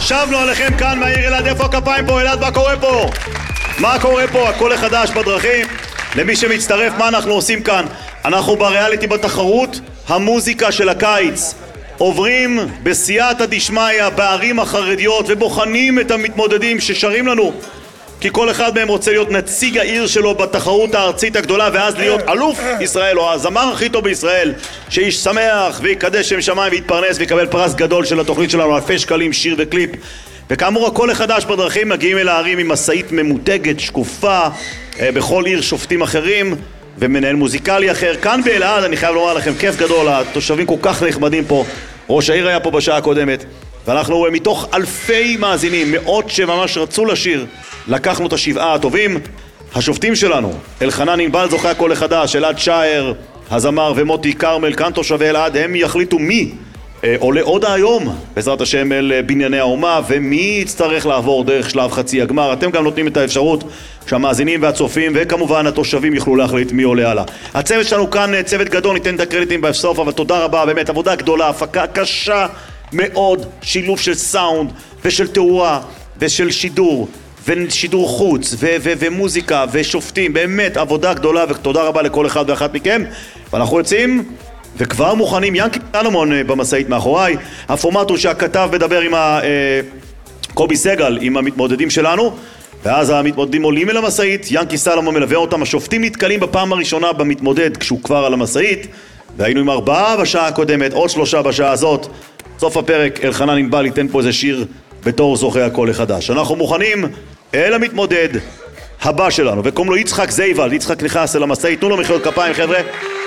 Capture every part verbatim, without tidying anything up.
שבנו עליכם כאן מהעיר אלעד. איפה הכפיים פה? אלעד, מה קורה פה? מה קורה פה? הכל החדש בדרכים. למי שמצטרף, מה אנחנו עושים כאן? אנחנו בריאליטי בתחרות המוזיקה של הקיץ. עוברים בסייעתא דשמיא בערים החרדיות ובוחנים את המתמודדים ששרים לנו, כי כל אחד מהם רוצה להיות נציג העיר שלו בתחרות הארצית הגדולה, ואז להיות אלוף ישראל או הזמר הכי טוב בישראל, שאיש שמח ויקדש שם שמיים ויתפרנס ויקבל פרס גדול של התוכנית שלנו, אלפי שקלים, שיר וקליפ. וכאמור, הכל החדש בדרכים. מגיעים אל הערים עם מסעית ממותגת, שקופה, בכל עיר שופטים אחרים ומנהל מוזיקלי אחר. כאן באלעד אני חייב לומר לכם, כיף גדול, התושבים כל כך נכבדים פה. ראש העיר היה פה בשעה הקודמת, ואנחנו מתוך אלפי מאזינים, מאות שממש רצו לשיר, לקחנו את השבעה הטובים. השופטים שלנו, אלחנן ענבל זוכה הכל החדש, אלעד שער הזמר ומוטי קרמל, כאן תושבי אלעד, הם יחליטו מי אה, עולה עוד היום בעזרת השם אל בנייני האומה, ומי יצטרך לעבור דרך שלב חצי הגמר. אתם גם נותנים את האפשרות שהמאזינים והצופים וכמובן התושבים יוכלו להחליט מי עולה הלאה. הצוות שלנו כאן צוות גדול, ניתן את הקרדיטים בסוף, אבל תודה רבה, באמת עבודה גדולה, הפקה קשה מאוד, שילוב של סאונד ושל תאורה ושל שידור ושידור חוץ ו- ו- ומוזיקה ושופטים, באמת עבודה גדולה, ותודה רבה לכל אחד ואחת מכם. ואנחנו יוצאים וכבר מוכנים. ינקי סלומון במסעית מאחוריי. הפורמט הוא שהכתב מדבר עם ה- קובי סגל, עם המתמודדים שלנו, ואז המתמודדים עולים אל המסעית, ינקי סלומון מלווה אותם. השופטים נתקלים בפעם הראשונה במתמודד כשהוא כבר על המסעית, והיינו עם ארבעה בשעה הקודמת, עוד שלושה בשעה הזאת. סוף הפרק אלחנן ענבל ייתן פה איזה שיר בתור זוכה הכל החדש. אנחנו מוכנים אל המתמודד הבא שלנו, וקוראים לו יצחק זייבל. יצחק נכנס אל המסעית, תנו לו מחיאות כפיים חבר'ה.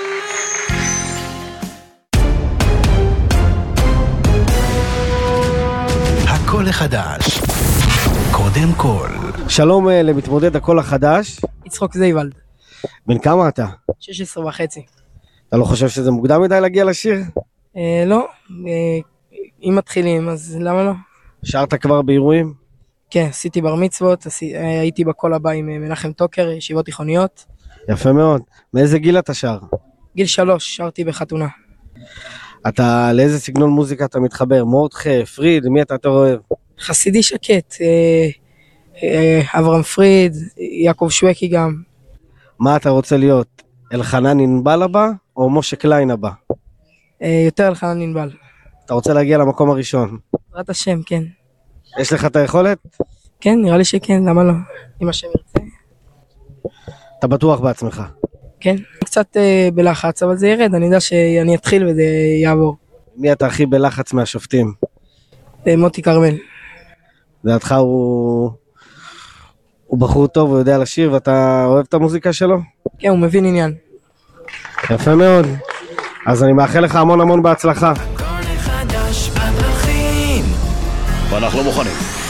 הכל החדש, קודם כל. שלום למתמודד הכל החדש. יצחק זייבל. בן כמה אתה? שש עשרה וחצי. אתה לא חושב שזה מוקדם מדי להגיע לשיר? אה, לא, אה, אם מתחילים אז למה לא? שרת כבר באירועים? כן, עשיתי בר מצוות, עשי, הייתי בכל הבא עם מנחם טוקר, ישיבות תיכוניות. יפה מאוד. מאיזה גיל אתה שר? גיל שלוש, שרתי בחתונה. אתה, לאיזה סגנון מוזיקה אתה מתחבר? מורדכה, פריד, מי אתה יותר אוהב? חסידי שקט, אה, אה, אברהם פריד, יעקב שווקי גם. מה אתה רוצה להיות? אלחנן ענבל הבא או משה קליין הבא? אה, יותר אלחנן ענבל. אתה רוצה להגיע למקום הראשון? בעזרת השם, כן. יש לך את היכולת? כן, נראה לי שכן, למה לא? אם השם ירצה. אתה בטוח בעצמך? כן. קצת אה, בלחץ, אבל זה ירד, אני יודע שאני אתחיל וזה יעבור. מי אתה הכי בלחץ מהשופטים? אה, מוטי קרמל. דעתך הוא... הוא בחור טוב, הוא יודע לשיר, ואתה אוהב את המוזיקה שלו? כן, הוא מבין עניין. יפה מאוד. אז אני מאחל לך המון המון בהצלחה. ואנחנו מוכנים.